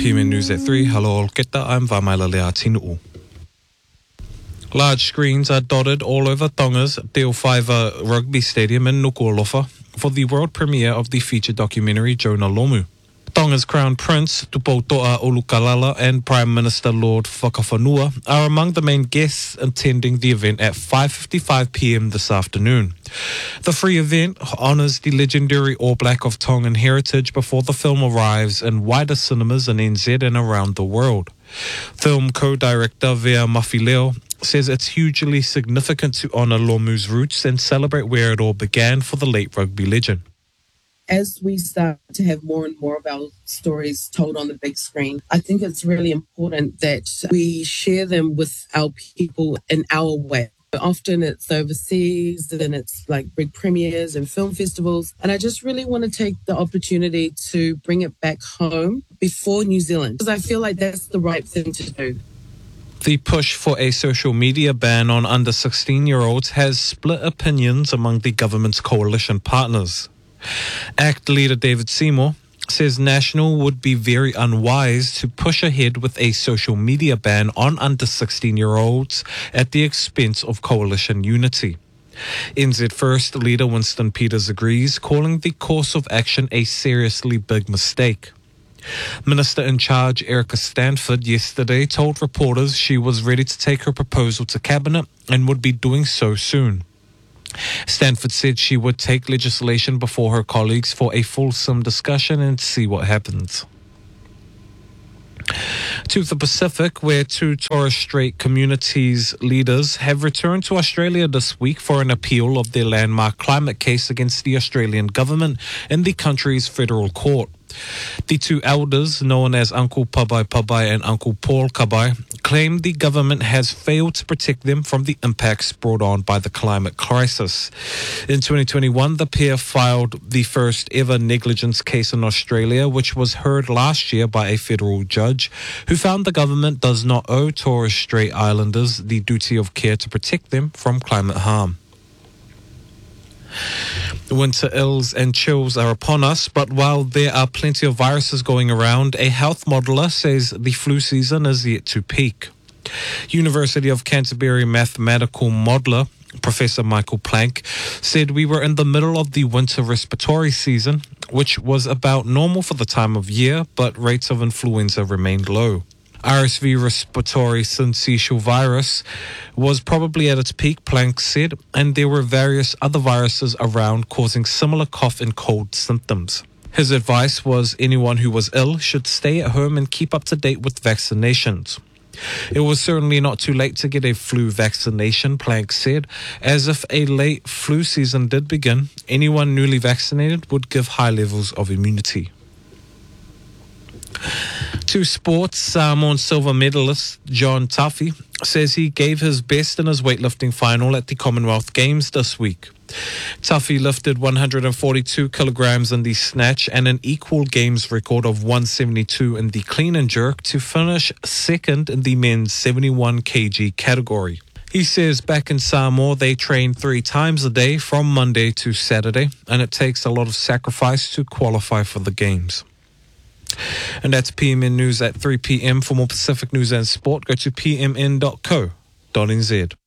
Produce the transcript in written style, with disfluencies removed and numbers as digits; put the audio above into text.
PMN News at 3. Hello, Olketa. I'm Vamaila Lea Tinu'u. Large screens are dotted all over Tonga's Te Whaiva Rugby Stadium in Nuku'alofa for the world premiere of the feature documentary Jonah Lomu. Tonga's Crown Prince, Tupouto'a Olukalala, and Prime Minister Lord Whakawhanua are among the main guests attending the event at 5:55 p.m. this afternoon. The free event honours the legendary All Black of Tongan heritage before the film arrives in wider cinemas in NZ and around the world. Film co-director Vea Mafileo says it's hugely significant to honour Lomu's roots and celebrate where it all began for the late rugby legend. As we start to have more and more of our stories told on the big screen, I think it's really important that we share them with our people in our way. Often it's overseas and it's like big premieres and film festivals. And I just really want to take the opportunity to bring it back home before New Zealand, because I feel like that's the right thing to do. The push for a social media ban on under 16-year-olds has split opinions among the government's coalition partners. ACT leader David Seymour says National would be very unwise to push ahead with a social media ban on under 16-year-olds at the expense of coalition unity. NZ First leader Winston Peters agrees, calling the course of action a seriously big mistake. Minister in charge Erica Stanford yesterday told reporters she was ready to take her proposal to Cabinet and would be doing so soon. Stanford said she would take legislation before her colleagues for a fulsome discussion and see what happens. To the Pacific, where two Torres Strait communities leaders have returned to Australia this week for an appeal of their landmark climate case against the Australian government in the country's federal court. The two elders, known as Uncle Pabai Pabai and Uncle Paul Kabai, claim the government has failed to protect them from the impacts brought on by the climate crisis. In 2021, the pair filed the first ever negligence case in Australia, which was heard last year by a federal judge who found the government does not owe Torres Strait Islanders the duty of care to protect them from climate harm. Winter ills and chills are upon us, but while there are plenty of viruses going around, a health modeller says the flu season is yet to peak. University of Canterbury mathematical modeller Professor Michael Plank said we were in the middle of the winter respiratory season, which was about normal for the time of year, but rates of influenza remained low. RSV respiratory syncytial virus was probably at its peak, Plank said, and there were various other viruses around causing similar cough and cold symptoms. His advice was anyone who was ill should stay at home and keep up to date with vaccinations. It was certainly not too late to get a flu vaccination, Plank said, as if a late flu season did begin, anyone newly vaccinated would give high levels of immunity. To sports, Samoan silver medalist John Tuffy says he gave his best in his weightlifting final at the Commonwealth Games this week. Tuffy lifted 142 kilograms in the snatch and an equal games record of 172 in the clean and jerk to finish second in the men's 71 kg category. He says back in Samoa they train 3 times a day from Monday to Saturday, and it takes a lot of sacrifice to qualify for the games. And that's PMN News at 3 p.m. For more Pacific news and sport, go to pmn.co.nz.